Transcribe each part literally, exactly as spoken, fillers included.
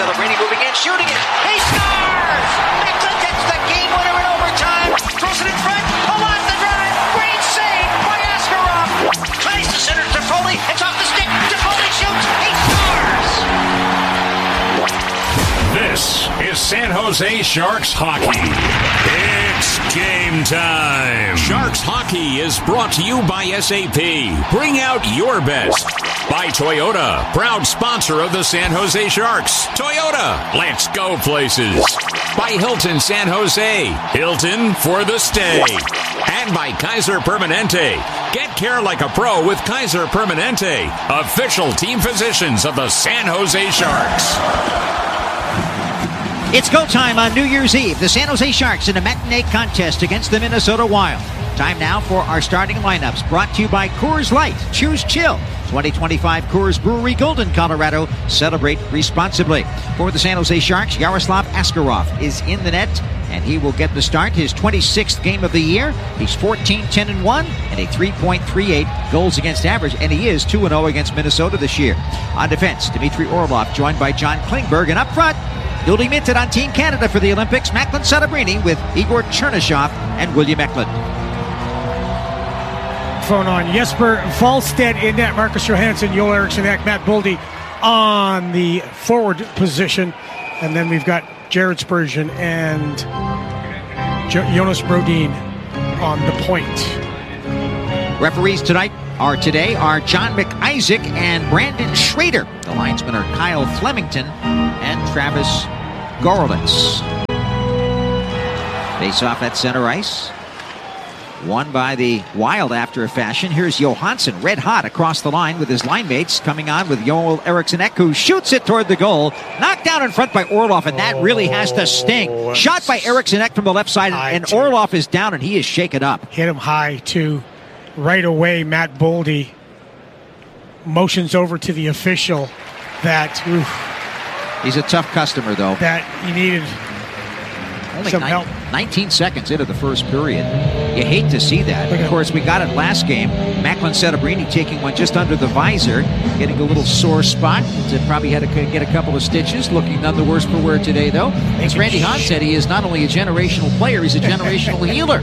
Celebrini moving in, shooting it. He scores! Macklin gets the game winner in overtime. Throws it in front. Pull off the drive. Great save by Askarov. Tries to center to Foley. It's off the stick. Foley shoots. He scores! This is San Jose Sharks hockey. It's game time. Sharks hockey is brought to you by S A P. Bring out your best. By Toyota, proud sponsor of the San Jose Sharks. Toyota, let's go places. By Hilton San Jose, Hilton for the stay. And by Kaiser Permanente. Get care like a pro with Kaiser Permanente, official team physicians of the San Jose Sharks. It's go time on New Year's Eve. The San Jose Sharks in a matinee contest against the Minnesota Wild. Time now for our starting lineups, brought to you by Coors Light. Choose chill. twenty twenty-five Coors Brewery, Golden, Colorado. Celebrate responsibly. For the San Jose Sharks, Yaroslav Askarov is in the net, and he will get the start. His twenty-sixth game of the year. He's fourteen ten and one and a three point three eight goals against average, and he is two and oh against Minnesota this year. On defense, Dmitry Orlov, joined by John Klingberg, and up front, newly minted on Team Canada for the Olympics, Macklin Celebrini with Igor Chernyshov and William Eklund. Phone on. Jesper Wallstedt in net. Marcus Johansson, Joel Eriksson Ek, Matt Boldy on the forward position. And then we've got Jared Spurgeon and jo- Jonas Brodin on the point. Referees tonight are today are John McIsaac and Brandon Schrader. The linesmen are Kyle Flemington and Travis Gorlitz. Face off at center ice. Won by the Wild after a fashion. Here's Johansson, red hot across the line with his line mates, coming on with Joel Eriksson Ek, who shoots it toward the goal. Knocked down in front by Orlov, and that really has to sting. Shot by Eriksson Ek from the left side, and Orlov is down, and he is shaken up. Hit him high, too. Right away, Matt Boldy motions over to the official that... Oof, he's a tough customer, though. That he needed Only some nine, help. nineteen seconds into the first period. You hate to see that. Of course, we got it last game. Macklin Celebrini taking one just under the visor, getting a little sore spot. Probably had to get a couple of stitches. Looking none the worse for wear today, though. As Randy Hahn said, he is not only a generational player, he's a generational healer.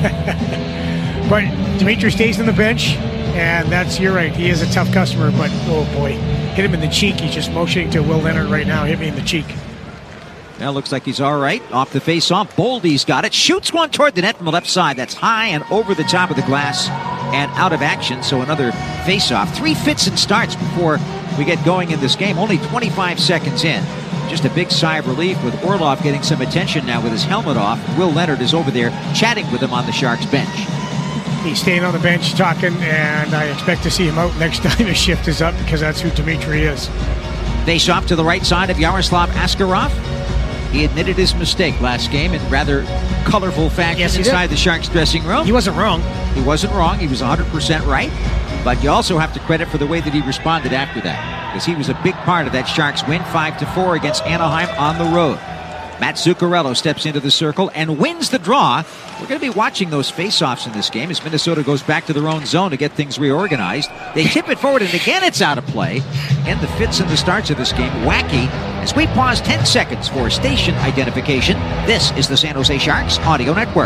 But Dimitri stays on the bench, and that's, you're right, he is a tough customer, but oh boy, hit him in the cheek. He's just motioning to Will Leonard right now. Hit me in the cheek. Now looks like he's all right. Off the face-off, Boldy's got it. Shoots one toward the net from the left side. That's high and over the top of the glass and out of action. So another face-off. Three fits and starts before we get going in this game. Only twenty-five seconds in. Just a big sigh of relief with Orlov getting some attention now with his helmet off. Will Leonard is over there chatting with him on the Sharks bench. He's staying on the bench talking, and I expect to see him out next time his shift is up, because that's who Dimitri is. Face off to the right side of Yaroslav Askarov. He admitted his mistake last game in rather colorful fashion yes, inside did. the Sharks dressing room. He wasn't wrong. He wasn't wrong. He was one hundred percent right. But you also have to credit for the way that he responded after that, because he was a big part of that Sharks win five to four against Anaheim on the road. Matt Zuccarello steps into the circle and wins the draw. We're going to be watching those face-offs in this game as Minnesota goes back to their own zone to get things reorganized. They tip it forward, and again it's out of play. And the fits and the starts of this game, wacky. As we pause ten seconds for station identification, this is the San Jose Sharks Audio Network.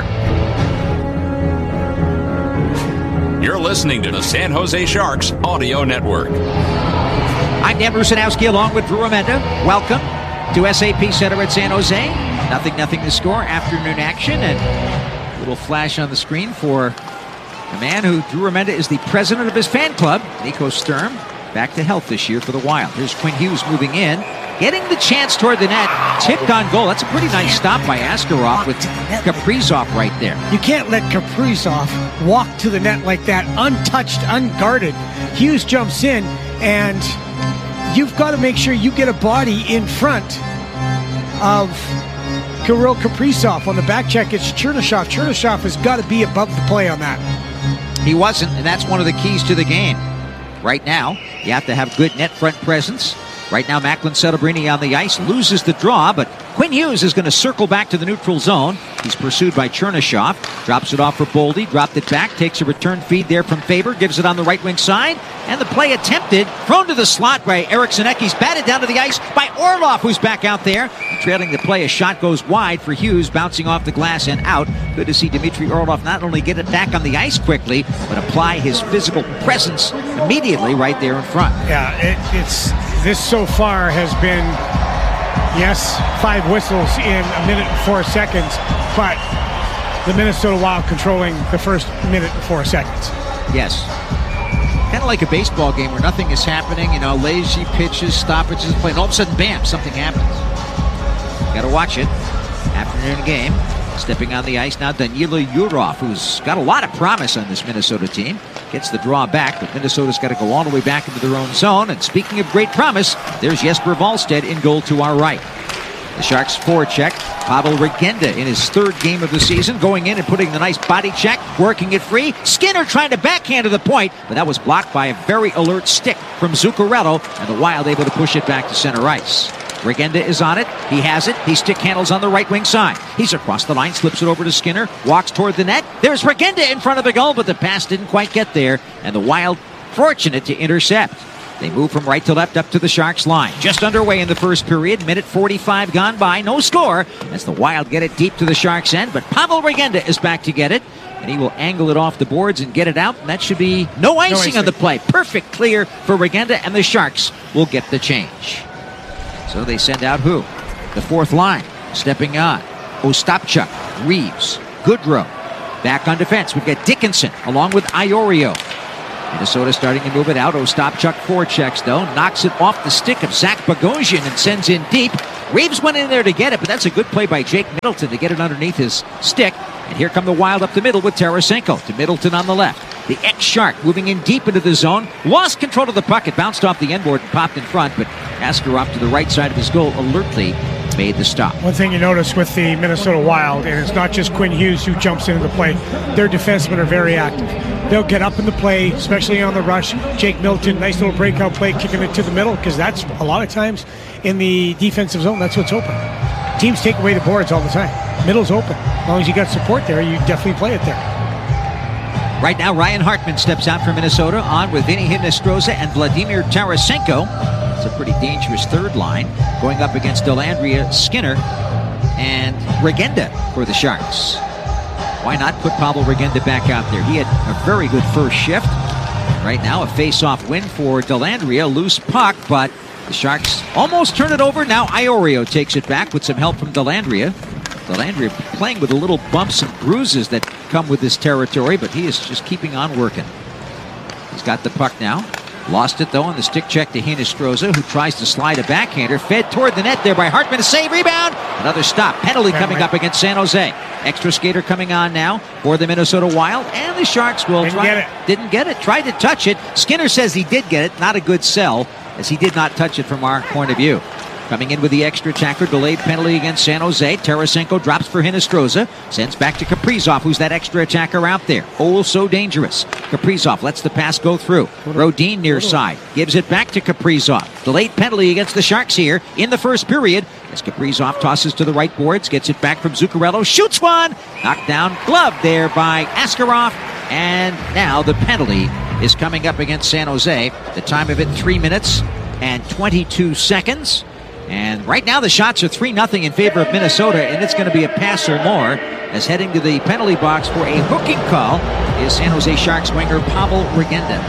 You're listening to the San Jose Sharks Audio Network. I'm Dan Rusanowski along with Drew Remenda. Welcome to S A P Center at San Jose. Nothing, nothing to score. Afternoon action, and a little flash on the screen for a man who, Drew Remenda, is the president of his fan club, Nico Sturm, back to health this year for the Wild. Here's Quinn Hughes moving in, getting the chance toward the net, tipped on goal. That's a pretty nice stop by Askarov with Kaprizov right there. You can't let Kaprizov walk to the net like that, untouched, unguarded. Hughes jumps in, and you've got to make sure you get a body in front of Kirill Kaprizov. On the back check, it's Chernyshov. Chernyshov has got to be above the play on that. He wasn't, and that's one of the keys to the game. Right now, you have to have good net front presence, Right now, Macklin Celebrini on the ice, loses the draw, but Quinn Hughes is going to circle back to the neutral zone. He's pursued by Chernyshov. Drops it off for Boldy, dropped it back, takes a return feed there from Faber, gives it on the right wing side, and the play attempted, thrown to the slot by Eric Zaneckis, batted down to the ice by Orlov, who's back out there. Trailing the play, a shot goes wide for Hughes, bouncing off the glass and out. Good to see Dmitry Orlov not only get it back on the ice quickly, but apply his physical presence immediately right there in front. Yeah, it, it's this so far has been, yes, five whistles in a minute and four seconds, but the Minnesota Wild controlling the first minute and four seconds. Yes. Kind of like a baseball game where nothing is happening, you know, lazy pitches, stoppages, play, and all of a sudden, bam, something happens. Got to watch it. Afternoon game. Stepping on the ice now, Danila Yurov, who's got a lot of promise on this Minnesota team. Gets the draw back, but Minnesota's got to go all the way back into their own zone. And speaking of great promise, there's Jesper Wallstedt in goal to our right. The Sharks forecheck. Pavel Regenda in his third game of the season, going in and putting the nice body check, working it free. Skinner trying to backhand to the point, but that was blocked by a very alert stick from Zuccarello, and the Wild able to push it back to center ice. Regenda is on it. He has it. He stick handles on the right wing side. He's across the line, slips it over to Skinner, walks toward the net. There's Regenda in front of the goal, but the pass didn't quite get there, and the Wild fortunate to intercept. They move from right to left up to the Sharks line. Just underway in the first period. Minute forty-five gone by. No score as the Wild get it deep to the Sharks' end, but Pavel Regenda is back to get it, and he will angle it off the boards and get it out, and that should be no icing, no icing. on the play. Perfect clear for Regenda, and the Sharks will get the change. So they send out who? The fourth line. Stepping on. Ostapchuk, Reeves, Goodrow. Back on defense. We've got Dickinson along with Iorio. Minnesota starting to move it out. Ostapchuk forechecks though. Knocks it off the stick of Zach Bogosian and sends in deep. Reeves went in there to get it, but that's a good play by Jake Middleton to get it underneath his stick. And here come the Wild up the middle with Tarasenko to Middleton on the left. The ex-Shark moving in deep into the zone. Lost control of the puck. It bounced off the end board and popped in front, but Askarov to the right side of his goal alertly made the stop. One thing you notice with the Minnesota Wild, and it's not just Quinn Hughes who jumps into the play, their defensemen are very active. They'll get up in the play, especially on the rush. Jake Middleton, nice little breakout play, kicking it to the middle, because that's a lot of times in the defensive zone, that's what's open. Teams take away the boards all the time. Middle's open. As long as you got support there, you definitely play it there. Right now, Ryan Hartman steps out for Minnesota, on with Vinny Hinostroza and Vladimir Tarasenko. It's a pretty dangerous third line, going up against Dellandrea, Skinner, and Regenda for the Sharks. Why not put Pavel Regenda back out there? He had a very good first shift. Right now, a face-off win for Dellandrea, loose puck, but the Sharks almost turn it over. Now Iorio takes it back with some help from Dellandrea. Dellandrea playing with the little bumps and bruises that come with this territory, but he is just keeping on working. He's got the puck now. Lost it, though, on the stick check to Hinostroza, who tries to slide a backhander. Fed toward the net there by Hartman. A save, rebound. Another stop. Penalty coming up against San Jose. Extra skater coming on now for the Minnesota Wild. And the Sharks will didn't try. Get it. Didn't get it. Tried to touch it. Skinner says he did get it. Not a good sell, as he did not touch it from our point of view. Coming in with the extra attacker, delayed penalty against San Jose. Tarasenko drops for Hinostroza. Sends back to Kaprizov, who's that extra attacker out there. Oh, so dangerous. Kaprizov lets the pass go through. Rodin near side. Gives it back to Kaprizov. Delayed penalty against the Sharks here in the first period. As Kaprizov tosses to the right boards. Gets it back from Zuccarello. Shoots one. Knocked down. Glove there by Askarov. And now the penalty is coming up against San Jose. The time of it, three minutes and twenty-two seconds. And right now the shots are three nothing in favor of Minnesota, and it's going to be a pass or more, as heading to the penalty box for a hooking call is San Jose Sharks winger Pavel Regenda.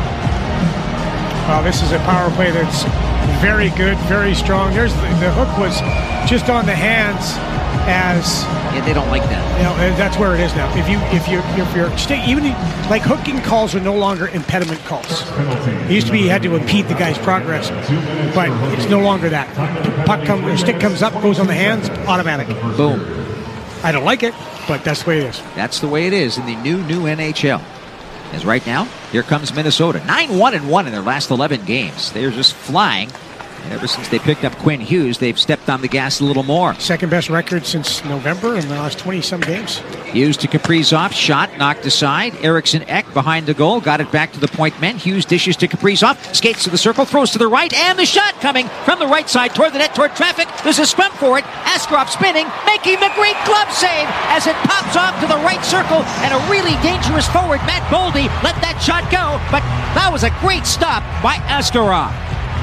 Well, this is a power play that's very good, very strong. There's the, the hook was just on the hands as... Yeah, they don't like that. You know, that's where it is now. If you if you if you're stay, even like hooking calls are no longer impediment calls. It used to be you had to impede the guy's progress, but it's no longer that. Puck comes, or stick comes up, goes on the hands, automatic. Boom. I don't like it, but that's the way it is. That's the way it is in the new new N H L. As right now, here comes Minnesota, nine one and one in their last eleven games. They're just flying. Ever since they picked up Quinn Hughes, they've stepped on the gas a little more. Second best record since November in the last twenty-some games. Hughes to Kaprizov, shot knocked aside. Eriksson Ek behind the goal, got it back to the point men. Hughes dishes to Kaprizov, skates to the circle, throws to the right, and the shot coming from the right side toward the net, toward traffic. There's a scrum for it. Askarov spinning, making the great glove save as it pops off to the right circle, and a really dangerous forward, Matt Boldy, let that shot go, but that was a great stop by Askarov.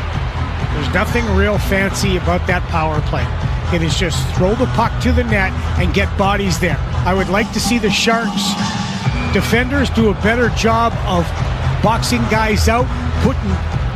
There's nothing real fancy about that power play. It is just throw the puck to the net and get bodies there. I would like to see the Sharks defenders do a better job of boxing guys out, putting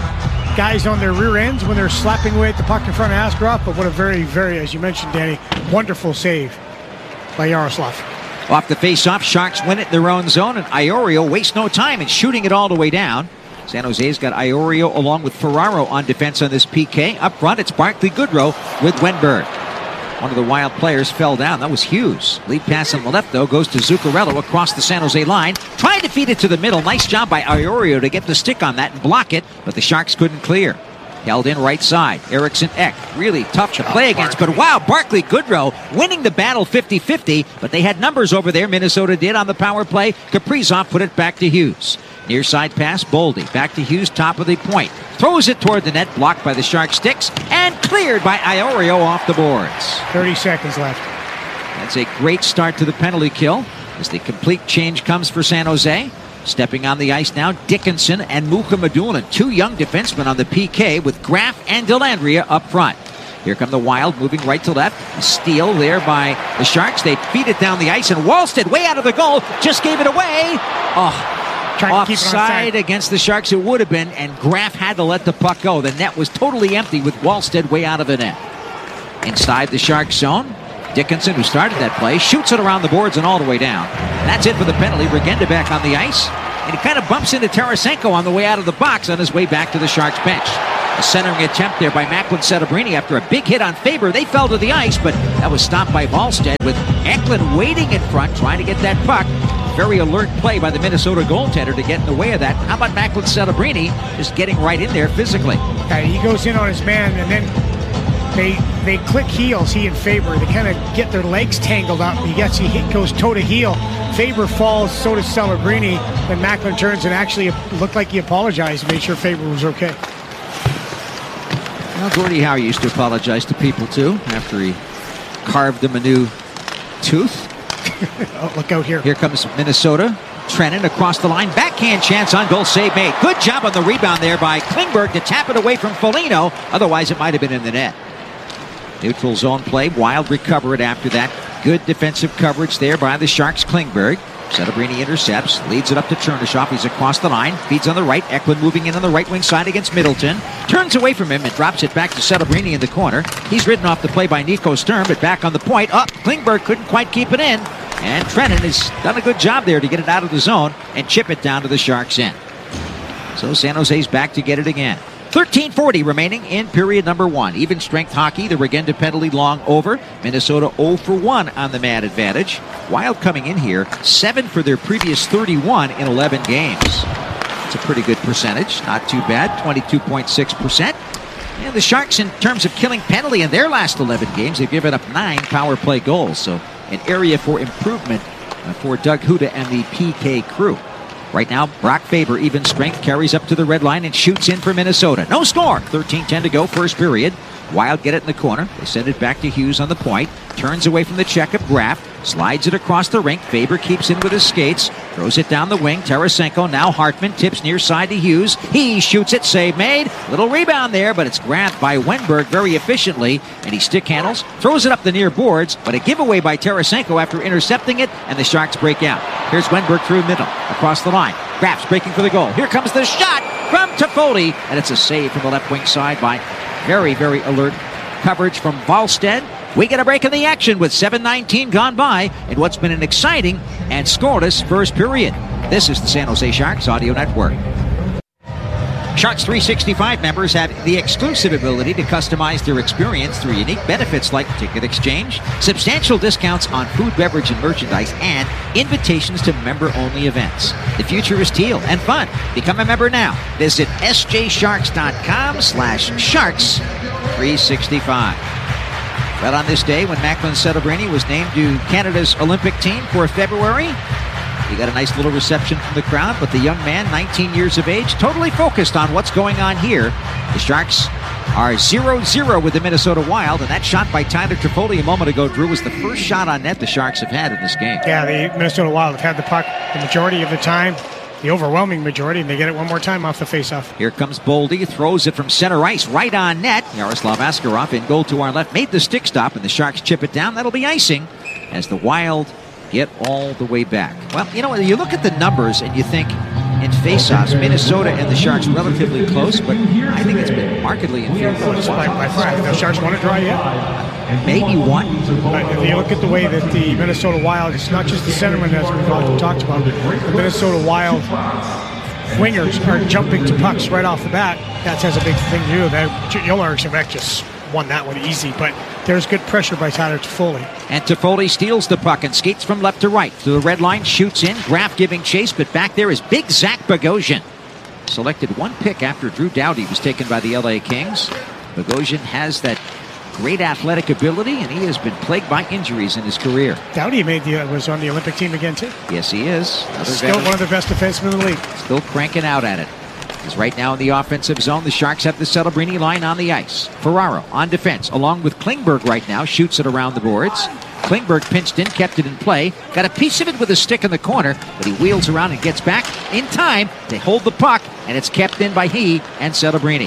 guys on their rear ends when they're slapping away at the puck in front of Askarov. But what a very, very, as you mentioned, Danny, wonderful save by Yaroslav. Off the face-off, Sharks win it in their own zone, and Iorio wastes no time in shooting it all the way down. San Jose's got Iorio along with Ferraro on defense on this P K. Up front, it's Barclay Goodrow with Wenberg. One of the Wild players fell down. That was Hughes. Lead pass on the left, though, goes to Zuccarello across the San Jose line. Trying to feed it to the middle. Nice job by Iorio to get the stick on that and block it, but the Sharks couldn't clear. Held in right side. Eriksson Ek, really tough to play against, but wow, Barclay Goodrow winning the battle fifty-fifty, but they had numbers over there. Minnesota did on the power play. Kaprizov put it back to Hughes. Near side pass, Boldy. Back to Hughes, top of the point. Throws it toward the net, blocked by the Shark sticks, and cleared by Iorio off the boards. thirty seconds left. That's a great start to the penalty kill as the complete change comes for San Jose. Stepping on the ice now, Dickinson and Mukhamadullin, two young defensemen on the P K with Graf and Dellandrea up front. Here come the Wild, moving right to left. A steal there by the Sharks. They feed it down the ice, and Wallstead, way out of the goal, just gave it away. Oh, offside against the Sharks it would have been, and Graf had to let the puck go. The net was totally empty with Wallstead way out of the net. Inside the Sharks zone, Dickinson, who started that play, shoots it around the boards and all the way down. And that's it for the penalty. Regenda back on the ice, and he kind of bumps into Tarasenko on the way out of the box on his way back to the Sharks bench. A centering attempt there by Macklin Settabrini after a big hit on Faber. They fell to the ice, but that was stopped by Wallstead with Eklund waiting in front, trying to get that puck. Very alert play by the Minnesota goaltender to get in the way of that. How about Macklin Settabrini just getting right in there physically? Yeah, he goes in on his man, and then they they click heels, he and Faber. They kind of get their legs tangled up. He gets he hit, goes toe to heel. Faber falls, so does Celebrini. Then Macklin turns and actually looked like he apologized and made sure Faber was okay. Well, Gordie Howe used to apologize to people too after he carved them a new tooth. Oh, look out here. Here comes Minnesota. Trennan across the line. Backhand chance on goal. Save made. Good job on the rebound there by Klingberg to tap it away from Foligno. Otherwise, it might have been in the net. Neutral zone play. Wild recover it after that. Good defensive coverage there by the Sharks. Klingberg. Settabrini intercepts. Leads it up to Chernishoff. He's across the line. Feeds on the right. Eklund moving in on the right wing side against Middleton. Turns away from him and drops it back to Settabrini in the corner. He's ridden off the play by Nico Sturm, but back on the point. Up. Oh, Klingberg couldn't quite keep it in. And Trennan has done a good job there to get it out of the zone and chip it down to the Sharks' end. So San Jose's back to get it again. thirteen forty remaining in period number one. Even strength hockey, the Regenda penalty long over. Minnesota oh for one on the man advantage. Wild coming in here, seven for their previous thirty-one in eleven games. It's a pretty good percentage, not too bad, twenty-two point six percent. And the Sharks, in terms of killing penalty in their last eleven games, they've given up nine power play goals. So an area for improvement uh, for Doug Huda and the P K crew. Right now, Brock Faber, even strength, carries up to the red line and shoots in for Minnesota. No score. thirteen ten to go, first period. Wild get it in the corner. They send it back to Hughes on the point. Turns away from the check of Graf. Slides it across the rink. Faber keeps in with his skates. Throws it down the wing. Tarasenko, now Hartman, tips near side to Hughes. He shoots it. Save made. Little rebound there, but it's grabbed by Wenberg very efficiently. And he stick handles. Throws it up the near boards, but a giveaway by Tarasenko after intercepting it, and the Sharks break out. Here's Wenberg through middle. Across the line. Graf's breaking for the goal. Here comes the shot from Toffoli, and it's a save from the left wing side by very, very alert coverage from Wallstead. We get a break in the action with seven nineteen gone by in what's been an exciting and scoreless first period. This is the San Jose Sharks Audio Network. Sharks three sixty-five members have the exclusive ability to customize their experience through unique benefits like ticket exchange, substantial discounts on food, beverage, and merchandise, and invitations to member-only events. The future is teal and fun. Become a member now. Visit sjsharks.com slash sharks 365. Well, on this day, when Macklin Celebrini was named to Canada's Olympic team for February, he got a nice little reception from the crowd, but the young man, nineteen years of age, totally focused on what's going on here. The Sharks are zero zero with the Minnesota Wild, and that shot by Tyler Toffoli a moment ago, Drew, was the first shot on net the Sharks have had in this game. Yeah, the Minnesota Wild have had the puck the majority of the time, the overwhelming majority, and they get it one more time off the faceoff. Here comes Boldy, throws it from center ice, right on net. Yaroslav Askarov in goal to our left, made the stick stop, and the Sharks chip it down. That'll be icing as the Wild get all the way back. Well, you know, you look at the numbers and you think in faceoffs, Minnesota and the Sharks relatively close, but I think it's been markedly inferior. By, by far, the Sharks want to draw yet. Maybe one. But if you look at the way that the Minnesota Wild, it's not just the centerman as we've often talked about, the Minnesota Wild wingers are jumping to pucks right off the bat. That has a big thing to do. That Joel Eriksson just won that one easy, but there's good pressure by Tyler Toffoli. And Toffoli steals the puck and skates from left to right. To the red line, shoots in, Graf giving chase, but back there is big Zach Bogosian. Selected one pick after Drew Doughty was taken by the L A Kings. Bogosian has that great athletic ability, and he has been plagued by injuries in his career. Doughty made the, was on the Olympic team again, too. Yes, he is. Still veteran. One of the best defensemen in the league. Still cranking out at it. He's right now in the offensive zone. The Sharks have the Celebrini line on the ice. Ferraro on defense, along with Klingberg right now, shoots it around the boards. Klingberg pinched in, kept it in play. Got a piece of it with a stick in the corner, but he wheels around and gets back in time. They hold the puck, and it's kept in by he and Celebrini.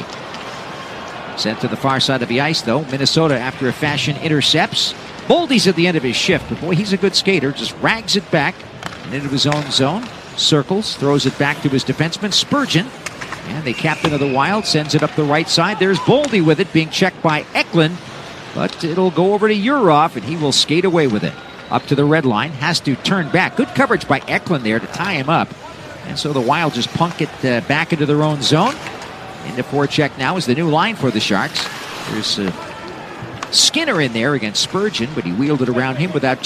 Sent to the far side of the ice, though. Minnesota, after a fashion, intercepts. Boldy's at the end of his shift, but boy, he's a good skater. Just rags it back and into his own zone. Circles, throws it back to his defenseman, Spurgeon. And the captain of the Wild sends it up the right side. There's Boldy with it, being checked by Eklund. But it'll go over to Urov, and he will skate away with it. Up to the red line, has to turn back. Good coverage by Eklund there to tie him up. And so the Wild just punk it uh, back into their own zone. Into forecheck now is the new line for the Sharks. There's uh, Skinner in there against Spurgeon, but he wheeled it around him without